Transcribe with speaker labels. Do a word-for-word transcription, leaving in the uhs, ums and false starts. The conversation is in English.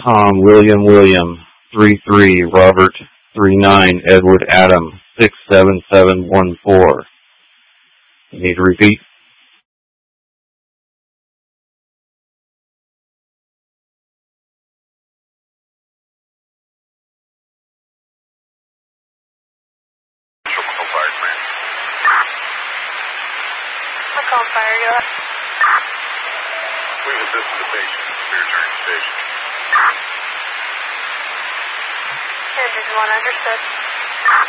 Speaker 1: Tom, William, William, three three, Robert, three nine, Edward, Adam, six seven seven one four. You need to repeat?
Speaker 2: I'll call fire, go ahead.
Speaker 3: We've assisted the patient. We're returning to station.
Speaker 2: Engine one, understood.